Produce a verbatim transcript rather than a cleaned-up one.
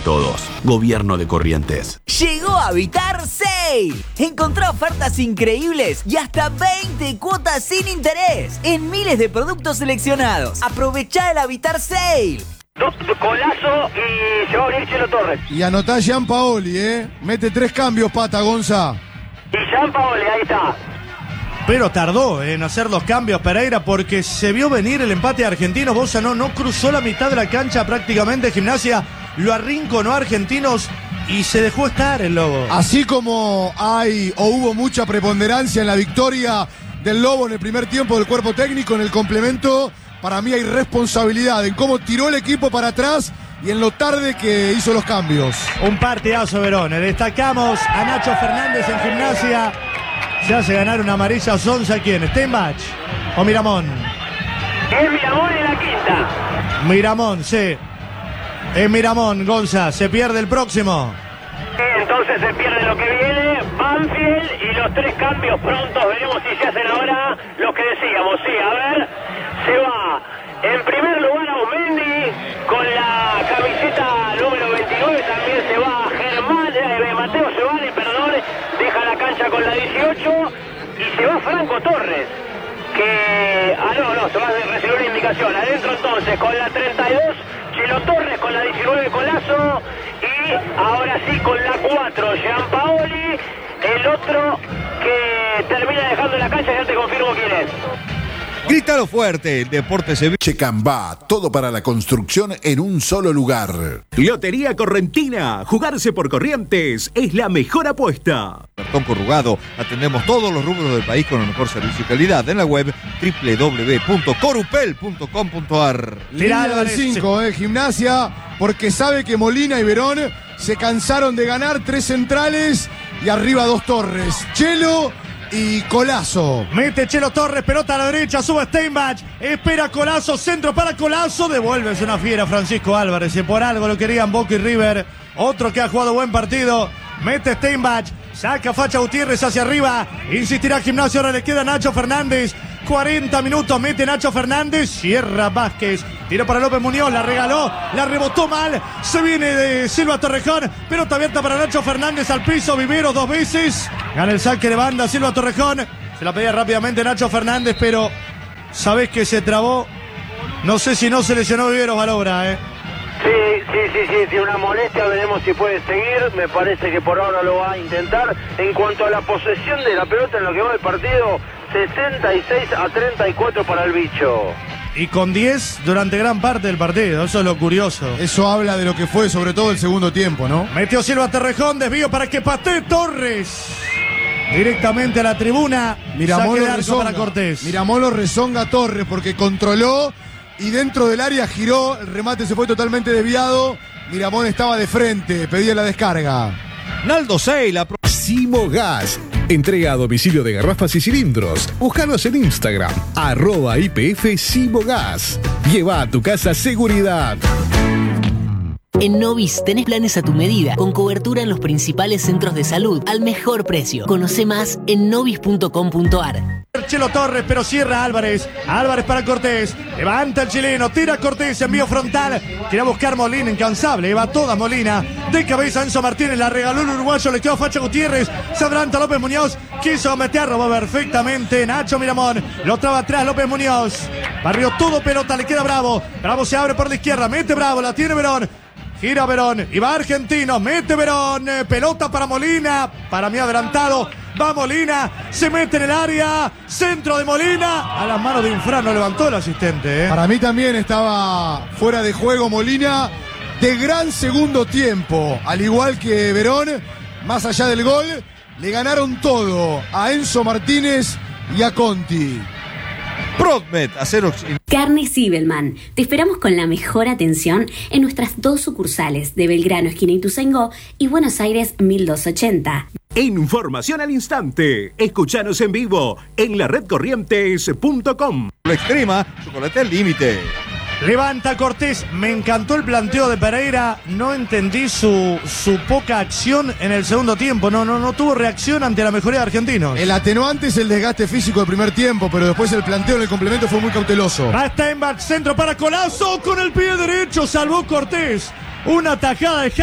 todos. Gobierno de Corrientes. Llegó Habitar Sale. Encontrá ofertas increíbles y hasta veinte cuotas sin interés en miles de productos seleccionados. Aprovechá el Habitar Sale. Dos Colazo y se va a venir Chelo Torres. Y anotá Gianpaoli, ¿eh? Mete tres cambios, Pata, Gonza. Y Gianpaoli, ahí está. Pero tardó en hacer los cambios Pereira porque se vio venir el empate de Argentinos. Bosa no, no cruzó la mitad de la cancha prácticamente. Gimnasia lo arrinconó a Argentinos y se dejó estar el Lobo. Así como hay o hubo mucha preponderancia en la victoria del Lobo en el primer tiempo del cuerpo técnico, en el complemento, para mí hay responsabilidad en cómo tiró el equipo para atrás y en lo tarde que hizo los cambios. Un partidazo, Verón. Destacamos a Nacho Fernández en Gimnasia. Se hace ganar una amarilla Sonsa. ¿Quién? ¿Steinbach o Miramón? Es Miramón en la quinta. Miramón, sí. Es Miramón, Gonza. ¿Se pierde el próximo? Entonces se pierde lo que viene. Banfield y los tres cambios prontos. Veremos si se hacen ahora los que decíamos. Sí, a ver. Se va en primer lugar a Osmendi con la camiseta número veintinueve. También se va Germán, eh, Mateo Cebali, perdón. Deja la cancha con la dieciocho y se va Franco Torres, que... Ah, no, no, se va a recibir una indicación. Adentro entonces con la treinta y dos, Chelo Torres con la diecinueve, Colazo, y ahora sí con la cuatro, Gianpaoli. El otro que termina dejando la cancha, ya te confirmo quién es. Grítalo fuerte, el deporte se ve. Checambá, todo para la construcción en un solo lugar. Lotería Correntina, jugarse por Corrientes es la mejor apuesta. Cartón corrugado, atendemos todos los rubros del país con el mejor servicio y calidad en la web doble u doble u doble u punto corupel punto com punto ar. Línea del cinco, eh, Gimnasia, porque sabe que Molina y Verón se cansaron de ganar tres centrales y arriba dos torres. Chelo y Colazo. Mete Chelo Torres, pelota a la derecha, sube Steinbach, espera Colazo, centro para Colazo, devuelve, es una fiera Francisco Álvarez, y por algo lo querían Boca y River. Otro que ha jugado buen partido, mete Steinbach, saca Facha Gutiérrez hacia arriba, insistirá Gimnasia, ahora le queda Nacho Fernández. cuarenta minutos, mete Nacho Fernández, cierra Vázquez, tiró para López Muñoz, la regaló, la rebotó mal, se viene de Silva Torrejón, pelota abierta para Nacho Fernández al piso, Viveros dos veces, gana el saque de banda Silva Torrejón, se la pedía rápidamente Nacho Fernández, pero sabés que se trabó, no sé si no se lesionó Viveros Valobra, eh. Sí, sí, sí, sí, tiene una molestia, veremos si puede seguir, me parece que por ahora lo va a intentar. En cuanto a la posesión de la pelota en lo que va el partido, sesenta y seis a treinta y cuatro para el bicho. Y con diez durante gran parte del partido, eso es lo curioso. Eso habla de lo que fue sobre todo el segundo tiempo, ¿no? Metió Silva Torrejón, desvío para que patee Torres. Directamente a la tribuna, Miramón lo para rezonga, Cortés. Miramón lo rezonga Torres porque controló y dentro del área giró, el remate se fue totalmente desviado, Miramón estaba de frente, pedía la descarga. Naldo Sey, la pro... Simogas, entrega a domicilio de garrafas y cilindros. Búscanos en Instagram, arroba I P F Simogas. Lleva a tu casa seguridad. En Novis tenés planes a tu medida, con cobertura en los principales centros de salud, al mejor precio. Conoce más en novis punto com punto ar. Chelo Torres, pero cierra Álvarez. Álvarez para Cortés. Levanta el chileno, tira Cortés, envío frontal. Quiere buscar Molina, incansable. Va toda Molina. De cabeza Enzo Martínez, la regaló el uruguayo, le quedó Facha Gutiérrez. Se adelanta López Muñoz. Quiso meter, robó perfectamente Nacho Miramón. Lo traba atrás López Muñoz. Barrió todo pelota, le queda Bravo. Bravo se abre por la izquierda, mete Bravo, la tiene Verón. Gira Verón y va Argentino, mete Verón, eh, pelota para Molina, para mí adelantado, va Molina, se mete en el área, centro de Molina, a las manos de Infrano levantó el asistente. Eh. Para mí también estaba fuera de juego Molina, de gran segundo tiempo, al igual que Verón, más allá del gol, le ganaron todo a Enzo Martínez y a Conti. Prodmed, acero. Carne Sibelman. Te esperamos con la mejor atención en nuestras dos sucursales de Belgrano, esquina Ituzaingó, y Buenos Aires mil doscientos ochenta. Información al instante. Escuchanos en vivo en la red corrientes punto com. La extrema, chocolate al límite. Levanta Cortés, me encantó el planteo de Pereira, no entendí su, su poca acción en el segundo tiempo, no, no, no tuvo reacción ante la mejoría de Argentinos. El atenuante es el desgaste físico del primer tiempo, pero después el planteo en el complemento fue muy cauteloso. Va Steinbach, centro para Colazo, con el pie derecho, salvó Cortés, una tajada de